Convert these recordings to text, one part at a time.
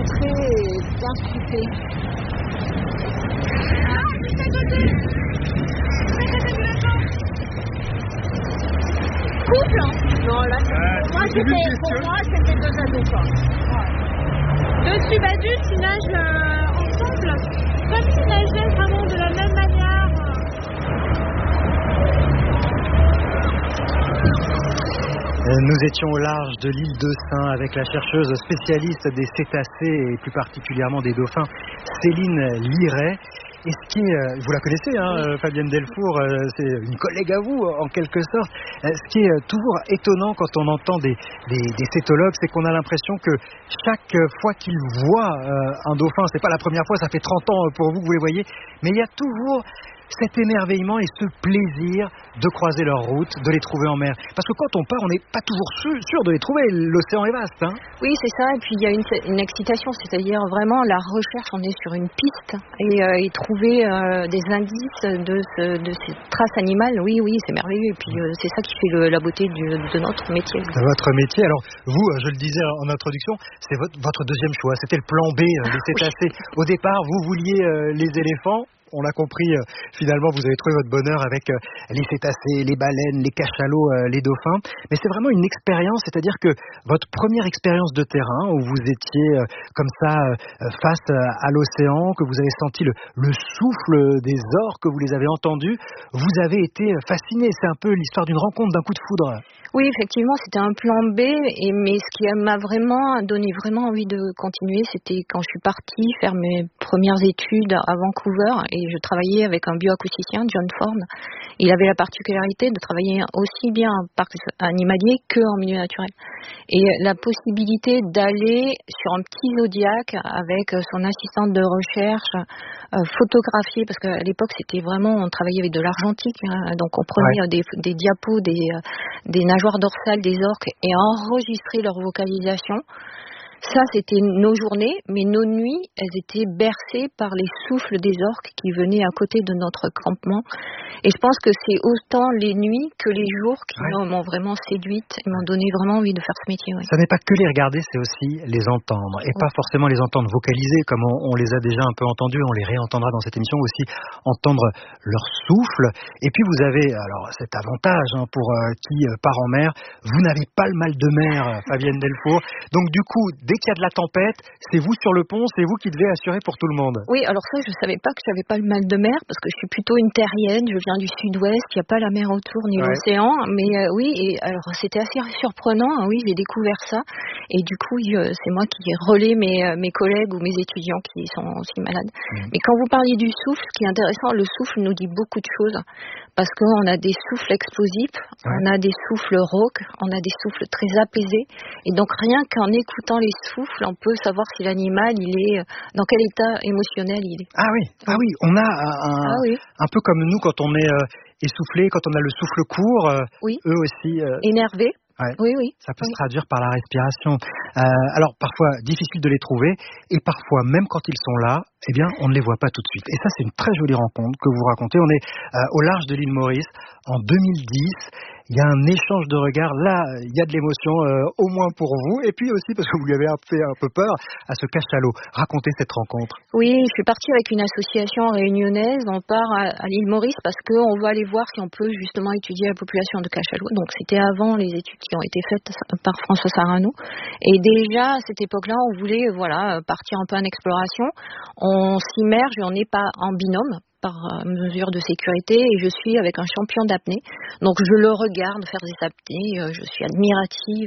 concentré et bien sculpté. Ah, juste à côté. Couple, hein? Non, là, pour moi, c'était deux ados, quoi. Ouais. Deux tubadultes qui nagent ensemble, comme s'ils nageaient vraiment de la même manière. Nous étions au large de l'île de Sein avec la chercheuse spécialiste des cétacés et plus particulièrement des dauphins, Céline Liret. Et ce qui est, vous la connaissez, hein, Fabienne Delfour, c'est une collègue à vous en quelque sorte. Ce qui est toujours étonnant quand on entend des cétologues, c'est qu'on a l'impression que chaque fois qu'ils voient un dauphin, c'est pas la première fois, ça fait 30 ans pour vous que vous les voyez, mais il y a toujours cet émerveillement et ce plaisir de croiser leur route, de les trouver en mer. Parce que quand on part, on n'est pas toujours sûr de les trouver. L'océan est vaste, hein. Oui, c'est ça. Et puis il y a une excitation, c'est-à-dire vraiment la recherche. On est sur une piste et trouver des indices de ces traces animales. Oui, c'est merveilleux. Et puis c'est ça qui fait la beauté de notre métier. Votre métier. Alors vous, je le disais en introduction, c'est votre deuxième choix. C'était le plan B, les cétacés. Oui. Au départ, vous vouliez les éléphants. On l'a compris, finalement, vous avez trouvé votre bonheur avec les cétacés, les baleines, les cachalots, les dauphins. Mais c'est vraiment une expérience, c'est-à-dire que votre première expérience de terrain, où vous étiez comme ça face à l'océan, que vous avez senti le souffle des orques, que vous les avez entendus, vous avez été fasciné. C'est un peu l'histoire d'une rencontre, d'un coup de foudre. Oui, effectivement, c'était un plan B, mais ce qui m'a vraiment donné envie de continuer, c'était quand je suis partie faire mes premières études à Vancouver et je travaillais avec un bioacousticien, John Ford. Il avait la particularité de travailler aussi bien en parc animalier qu'en milieu naturel. Et la possibilité d'aller sur un petit Zodiac avec son assistante de recherche, photographier, parce qu'à l'époque, c'était vraiment, on travaillait avec de l'argentique, hein, donc on prenait des diapos, des nageoires dorsales des orques et enregistrer leur vocalisation. Ça, c'était nos journées, mais nos nuits, elles étaient bercées par les souffles des orques qui venaient à côté de notre campement. Et je pense que c'est autant les nuits que les jours qui m'ont vraiment séduite et m'ont donné vraiment envie de faire ce métier. Ouais. Ça n'est pas que les regarder, c'est aussi les entendre. Et pas forcément les entendre vocaliser, comme on les a déjà un peu entendus, on les réentendra dans cette émission, aussi entendre leur souffle. Et puis vous avez alors cet avantage pour qui part en mer, vous n'avez pas le mal de mer, Fabienne Delfour. Donc du coup, dès qu'il y a de la tempête, c'est vous sur le pont, c'est vous qui devez assurer pour tout le monde. Oui, alors ça, je ne savais pas que j'avais pas le mal de mer, parce que je suis plutôt une terrienne, je viens du sud-ouest, il n'y a pas la mer autour ni l'océan, mais oui, et alors c'était assez surprenant, hein, oui, j'ai découvert ça, et du coup, c'est moi qui relais mes collègues ou mes étudiants qui sont aussi malades. Mais quand vous parliez du souffle, ce qui est intéressant, le souffle nous dit beaucoup de choses, parce qu'on a des souffles explosifs, on a des souffles rauques, on a des souffles très apaisés, et donc rien qu'en écoutant les souffle, on peut savoir si l'animal, il est dans quel état émotionnel il est. Ah oui, on a un peu comme nous quand on est essoufflé, quand on a le souffle court, eux aussi. Énervé. Oui. Ça peut se traduire par la respiration. Alors parfois difficile de les trouver et parfois même quand ils sont là, eh bien on ne les voit pas tout de suite. Et ça c'est une très jolie rencontre que vous racontez. On est au large de l'île Maurice en 2010. Il y a un échange de regards. Là, il y a de l'émotion, au moins pour vous. Et puis aussi parce que vous lui avez fait un peu peur à ce cachalot. Racontez cette rencontre. Oui, je suis partie avec une association réunionnaise. On part à l'île Maurice parce qu'on veut aller voir si on peut justement étudier la population de cachalots. Donc c'était avant les études qui ont été faites par François Sarano. Et déjà, à cette époque-là, on voulait partir un peu en exploration. On s'immerge et on n'est pas en binôme par mesure de sécurité et je suis avec un champion d'apnée. Donc je le regarde faire des apnées, je suis admirative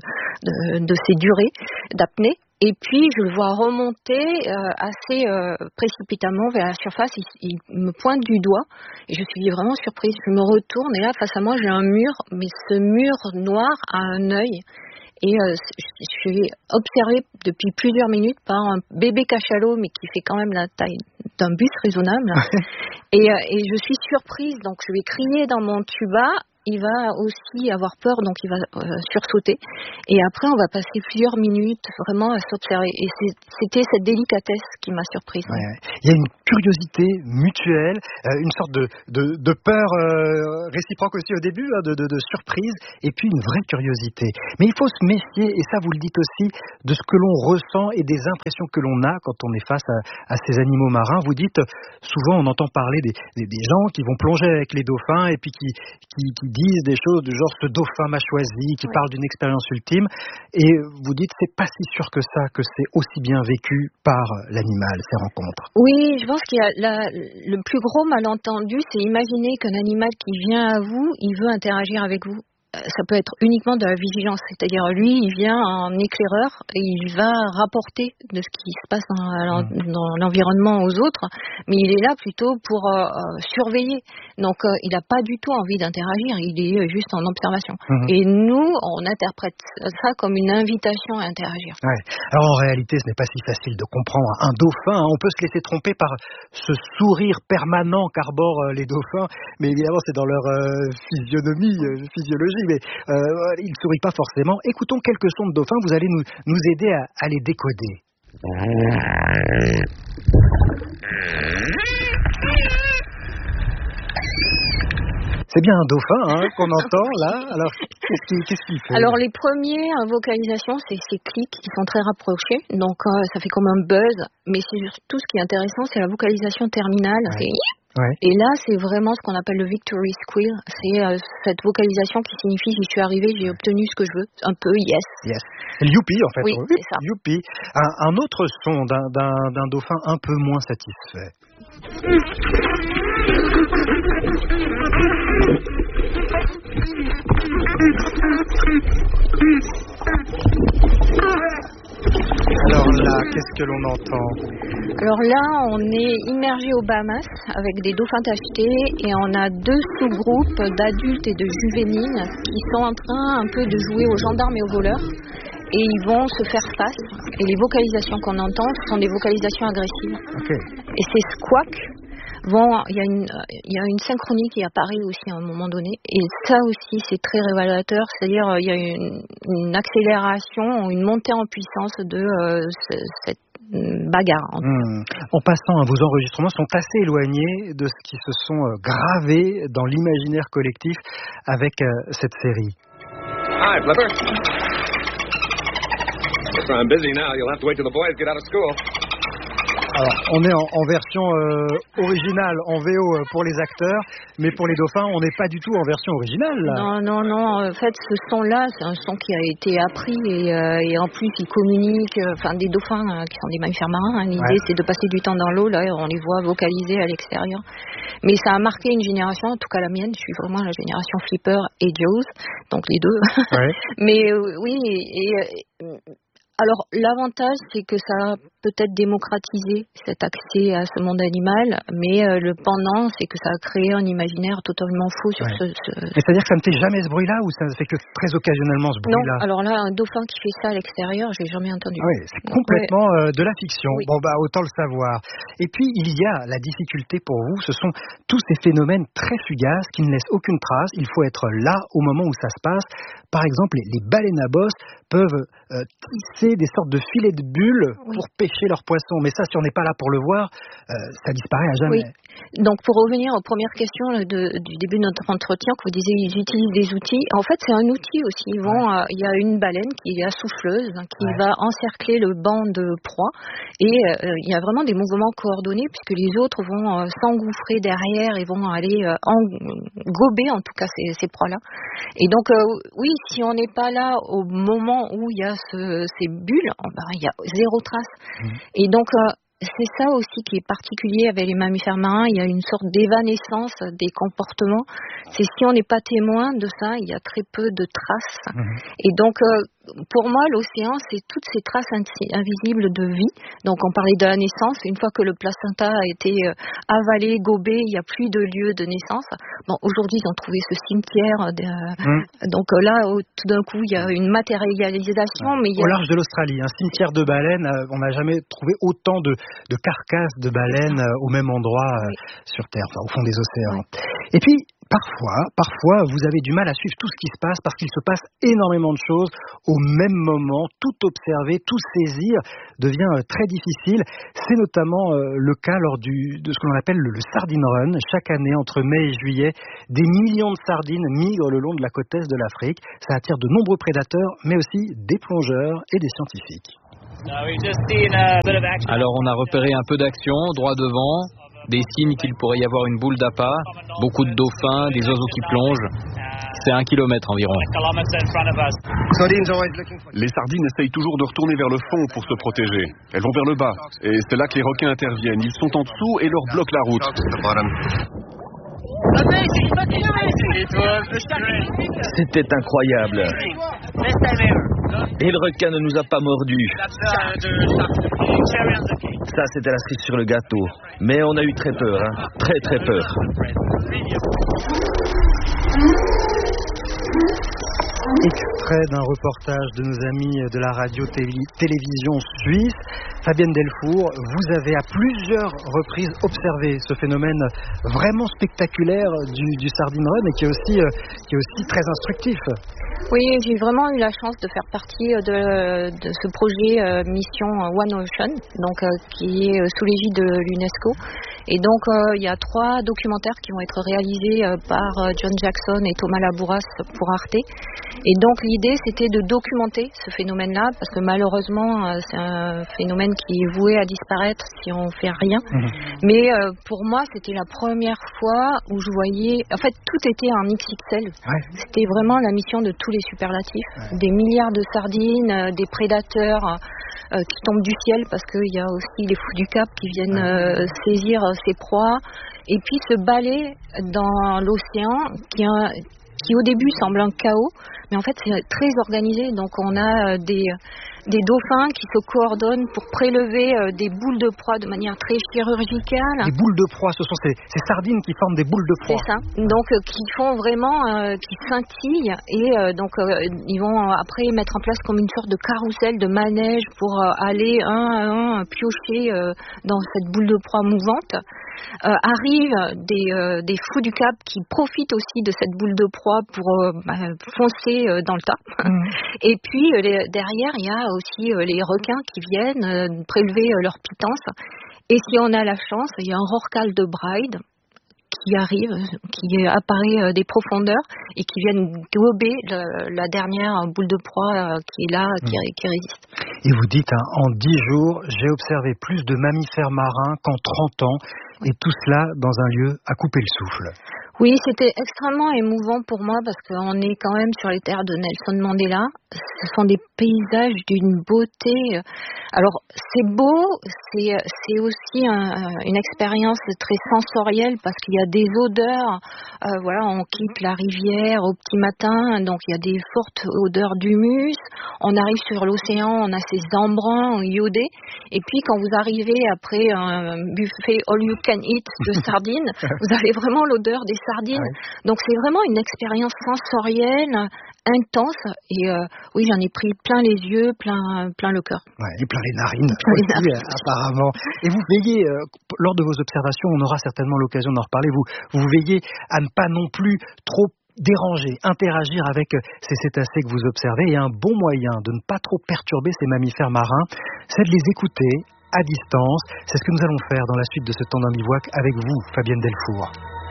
de ses durées d'apnée. Et puis je le vois remonter assez précipitamment vers la surface, il me pointe du doigt et je suis vraiment surprise. Je me retourne et là face à moi j'ai un mur, mais ce mur noir a un œil. Et je suis observée depuis plusieurs minutes par un bébé cachalot, mais qui fait quand même la taille d'un bus raisonnable. et je suis surprise, donc je vais crier dans mon tuba il va aussi avoir peur, donc il va sursauter. Et après, on va passer plusieurs minutes vraiment à s'observer. Et c'était cette délicatesse qui m'a surprise. Ouais. Il y a une curiosité mutuelle, une sorte de peur réciproque aussi au début, hein, de surprise, et puis une vraie curiosité. Mais il faut se méfier, et ça vous le dites aussi, de ce que l'on ressent et des impressions que l'on a quand on est face à ces animaux marins. Vous dites, souvent on entend parler des gens qui vont plonger avec les dauphins et puis qui disent des choses du genre ce dauphin m'a choisi, qui parlent d'une expérience ultime, et vous dites c'est pas si sûr que ça, que c'est aussi bien vécu par l'animal, ces rencontres. Oui, je pense qu'il y a le plus gros malentendu, c'est imaginer qu'un animal qui vient à vous, il veut interagir avec vous. Ça peut être uniquement de la vigilance, c'est-à-dire lui, il vient en éclaireur et il va rapporter de ce qui se passe dans l'environnement aux autres, mais il est là plutôt pour surveiller. Donc il n'a pas du tout envie d'interagir, il est juste en observation. Et nous, on interprète ça comme une invitation à interagir. Ouais. Alors en réalité, ce n'est pas si facile de comprendre un dauphin. On peut se laisser tromper par ce sourire permanent qu'arborent les dauphins, mais évidemment c'est dans leur physiologie. Mais ils ne sourient pas forcément. Écoutons quelques sons de dauphins, vous allez nous aider à les décoder. C'est bien un dauphin qu'on entend là. Alors, qu'est-ce qu'il fait? Alors, les premières vocalisations, c'est ces clics qui sont très rapprochés. Donc, ça fait comme un buzz. Mais c'est surtout ce qui est intéressant, c'est la vocalisation terminale. Ouais. Et là, c'est vraiment ce qu'on appelle le victory squeal. C'est cette vocalisation qui signifie j'y suis arrivé, j'ai obtenu ce que je veux. Un peu yes. Yes. C'est le youpi en fait. Oui, c'est ça. Youpi. Un autre son d'un dauphin un peu moins satisfait. Alors là, qu'est-ce que l'on entend? Alors là, on est immergé aux Bahamas avec des dauphins tachetés et on a deux sous-groupes d'adultes et de juvéniles qui sont en train un peu de jouer aux gendarmes et aux voleurs. Et ils vont se faire face. Et les vocalisations qu'on entend, ce sont des vocalisations agressives. Okay. Et ces squawks il y a une synchronie qui apparaît aussi à un moment donné. Et ça aussi, c'est très révélateur. C'est-à-dire, il y a une accélération, une montée en puissance de cette bagarre. En passant, vos enregistrements sont assez éloignés de ce qui se sont gravés dans l'imaginaire collectif avec cette série. Hi, Flipper. If I'm busy now, you'll have to wait till the boys get out of school. Alors, on est en version originale, en VO pour les acteurs, mais pour les dauphins, on n'est pas du tout en version originale. Là. Non. En fait, ce son-là, c'est un son qui a été appris et en plus, il communique. Enfin, des dauphins qui sont des mammifères marins. L'idée, c'est de passer du temps dans l'eau. Là, on les voit vocaliser à l'extérieur. Mais ça a marqué une génération, en tout cas la mienne. Je suis vraiment la génération Flipper et Jaws, donc les deux. Ouais. Mais oui. Alors, l'avantage, c'est que ça a peut-être démocratisé cet accès à ce monde animal, mais le pendant, c'est que ça a créé un imaginaire totalement faux sur ce... Mais c'est-à-dire que ça ne fait jamais ce bruit-là, ou ça ne fait que très occasionnellement ce bruit-là? Non, alors là, un dauphin qui fait ça à l'extérieur, je l'ai jamais entendu. Oui, c'est complètement de la fiction. Oui. Bon, autant le savoir. Et puis, il y a la difficulté pour vous, ce sont tous ces phénomènes très fugaces qui ne laissent aucune trace. Il faut être là au moment où ça se passe. Par exemple, les baleines à bosse peuvent tisser des sortes de filets de bulles pour pêcher leurs poissons. Mais ça, si on n'est pas là pour le voir, ça disparaît à jamais. Oui. Donc, pour revenir aux premières questions du début de notre entretien, que vous disiez, ils utilisent des outils. En fait, c'est un outil aussi. Il y a une baleine qui est la souffleuse, qui va encercler le banc de proie. Et il y a vraiment des mouvements coordonnés, puisque les autres vont s'engouffrer derrière et vont aller gober, en tout cas, ces proies-là. Et donc, oui, si on n'est pas là au moment où il y a ces bulles, il y a zéro trace. Et donc, c'est ça aussi qui est particulier avec les mammifères marins. Il y a une sorte d'évanescence des comportements. C'est si on n'est pas témoin de ça, il y a très peu de traces. Et donc, pour moi, l'océan, c'est toutes ces traces invisibles de vie. Donc, on parlait de la naissance. Une fois que le placenta a été avalé, gobé, il n'y a plus de lieu de naissance. Bon, aujourd'hui, ils ont trouvé ce cimetière. Donc là, tout d'un coup, il y a une matérialisation. Mais au large de l'Australie, un cimetière de baleines. On n'a jamais trouvé autant de carcasses de baleines au même endroit sur Terre, au fond des océans. Et puis, Parfois, vous avez du mal à suivre tout ce qui se passe parce qu'il se passe énormément de choses au même moment. Tout observer, tout saisir devient très difficile. C'est notamment le cas lors de ce que l'on appelle le Sardine Run. Chaque année, entre mai et juillet, des millions de sardines migrent le long de la côte est de l'Afrique. Ça attire de nombreux prédateurs, mais aussi des plongeurs et des scientifiques. Alors on a repéré un peu d'action, droit devant, des signes qu'il pourrait y avoir une boule d'appât, beaucoup de dauphins, des oiseaux qui plongent. C'est 1 kilomètre environ. Les sardines essayent toujours de retourner vers le fond pour se protéger. Elles vont vers le bas. Et c'est là que les requins interviennent. Ils sont en dessous et leur bloquent la route. C'était incroyable. Et le requin ne nous a pas mordus. Ça, c'était la cerise sur le gâteau. Mais on a eu très peur, hein. Très très peur. Extrait d'un reportage de nos amis de la radio-télévision suisse. Fabienne Delfour, vous avez à plusieurs reprises observé ce phénomène vraiment spectaculaire du Sardine Run et qui est aussi très instructif. Oui, j'ai vraiment eu la chance de faire partie de ce projet Mission One Ocean, donc qui est sous l'égide de l'UNESCO. Et donc il y a 3 documentaires qui vont être réalisés par John Jackson et Thomas Labouras pour Arte. Et donc l'idée c'était de documenter ce phénomène-là parce que malheureusement c'est un phénomène qui est voué à disparaître si on fait rien. Mais pour moi c'était la première fois où je voyais, en fait tout était en XXL. Ouais. C'était vraiment la mission de tous les superlatifs, des milliards de sardines, des prédateurs qui tombent du ciel parce qu'il y a aussi les fous du Cap qui viennent saisir ses proies et puis ce balai dans l'océan qui au début semble un chaos, mais en fait c'est très organisé. Donc on a des dauphins qui se coordonnent pour prélever des boules de proie de manière très chirurgicale. Des boules de proie, ce sont ces sardines qui forment des boules de proie. C'est ça, donc qui font vraiment, qui scintillent et donc ils vont après mettre en place comme une sorte de carrousel, de manège pour aller un à un piocher dans cette boule de proie mouvante. Arrivent des fous du Cap qui profitent aussi de cette boule de proie pour foncer dans le tas. Et puis derrière il y a aussi les requins qui viennent prélever leur pitance. Et si on a la chance, il y a un rorqual de Bride qui arrive, qui apparaît des profondeurs et qui viennent gober la dernière boule de proie qui est là, qui résiste. Et vous dites, en 10 jours, j'ai observé plus de mammifères marins qu'en 30 ans, et tout cela dans un lieu à couper le souffle. Oui, c'était extrêmement émouvant pour moi parce qu'on est quand même sur les terres de Nelson Mandela. Ce sont des paysages d'une beauté. Alors, c'est beau, c'est aussi une expérience très sensorielle parce qu'il y a des odeurs. Voilà, on quitte la rivière au petit matin, donc il y a des fortes odeurs d'humus. On arrive sur l'océan, on a ces embruns iodés. Et puis, quand vous arrivez après un buffet all you can eat de sardines, vous avez vraiment l'odeur des sardines. Donc c'est vraiment une expérience sensorielle intense et oui, j'en ai pris plein les yeux, plein le cœur. Ouais, et plein les narines aussi, apparemment. Et vous veillez, lors de vos observations, on aura certainement l'occasion d'en reparler, vous veillez à ne pas non plus trop déranger, interagir avec ces cétacés que vous observez, et un bon moyen de ne pas trop perturber ces mammifères marins, c'est de les écouter à distance. C'est ce que nous allons faire dans la suite de ce temps d'un bivouac avec vous, Fabienne Delfour.